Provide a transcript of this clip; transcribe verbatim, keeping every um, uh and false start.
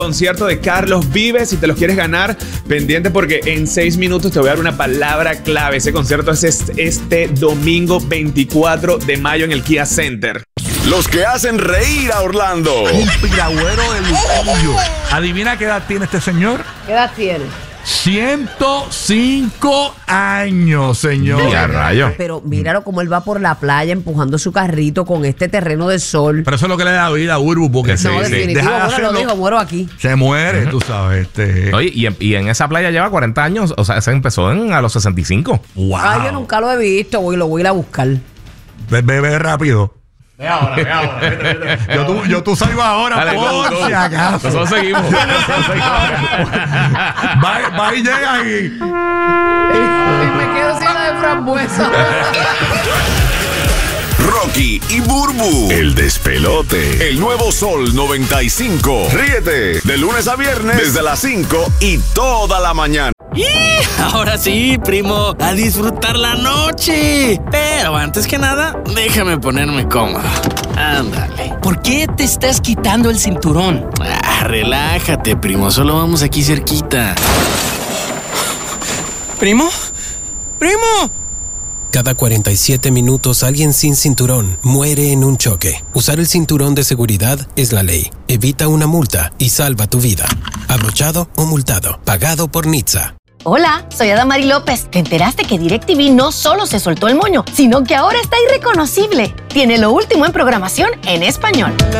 Concierto de Carlos Vives. Si te los quieres ganar, pendiente porque en seis minutos te voy a dar una palabra clave. Ese concierto es este, este domingo veinticuatro de mayo en el Kia Center. Los que hacen reír a Orlando. Un piragüero de Luquillo. Adivina qué edad tiene este señor. ¿Qué edad tiene? ciento cinco años, señor. Mira, rayo. Pero míralo como él va por la playa empujando su carrito con este terreno de sol. Pero eso es lo que le da vida a Urbu, porque Sí, No, sí. definitivo, Deja de bueno, lo hacerlo. dijo, muero aquí. se muere, tú sabes. Este. Oye, y en, y en esa playa lleva cuarenta años. O sea, se empezó en, a los sesenta y cinco. Wow. Ay, yo nunca lo he visto, voy, lo voy a ir a buscar. Ve, ve, ve rápido. Ve ahora, ve ahora. yo, tú, yo tú salgo ahora, Dale, por tú, tú. si acaso. Nosotros seguimos. Nosotros seguimos. va, va y llega ahí. Me quedo sin la de frambuesa. Rocky y Burbu, el despelote. El nuevo Sol noventa y cinco. Ríete de lunes a viernes desde las cinco y toda la mañana. ¡Y! Ahora sí, primo, a disfrutar la noche. Pero antes que nada, déjame ponerme cómodo. Ándale. ¿Por qué te estás quitando el cinturón? Ah, relájate, primo, solo vamos aquí cerquita. ¿Primo? ¡Primo! Cada cuarenta y siete minutos alguien sin cinturón muere en un choque. Usar el cinturón de seguridad es la ley. Evita una multa y salva tu vida. Abrochado o multado. Pagado por Nitsa. Hola, soy Adamari López. ¿Te enteraste que DirecTV no solo se soltó el moño, sino que ahora está irreconocible? Tiene lo último en programación en español.